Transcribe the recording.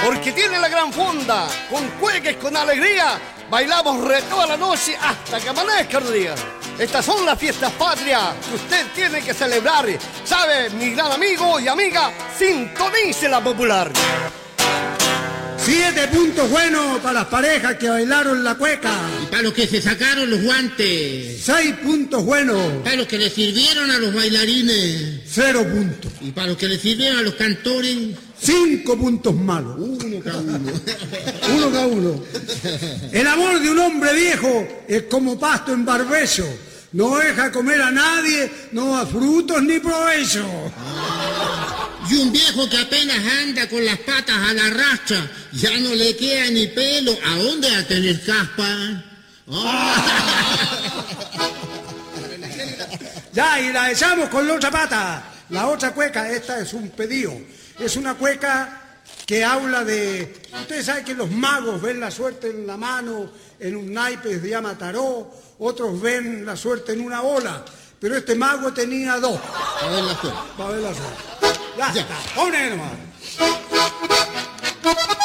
porque tiene la gran fonda, con cueques, con alegría, bailamos toda la noche hasta que amanezca el día. Estas son las fiestas patrias que usted tiene que celebrar. ¿Sabe, mi gran amigo y amiga? Sintonice la popular. 7 puntos buenos para las parejas que bailaron la cueca. Y para los que se sacaron los guantes. 6 puntos buenos. Para los que le sirvieron a los bailarines. 0 puntos. Y para los que le sirvieron a los cantores. 5 puntos malos. Uno cada uno. Uno cada uno. El amor de un hombre viejo es como pasto en barbecho. No deja comer a nadie, no da frutos ni provecho. Y un viejo que apenas anda con las patas a la rastra, ya no le queda ni pelo. ¿A dónde va a tener caspa? Ya, y la echamos con la otra pata. La otra cueca, esta es un pedido. Es una cueca que habla de... Ustedes saben que los magos ven la suerte en la mano, en un naipe que se llama tarot, otros ven la suerte en una bola, pero este mago tenía 2. A ver la suerte. Para ver la suerte. Ya está, pone nomás.